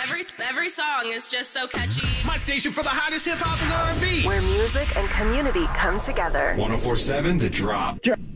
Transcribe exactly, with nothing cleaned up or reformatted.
Every every song is just so catchy. My station for the hottest hip hop and R and B. Where music and community come together. one oh four point seven The Drop. Drop.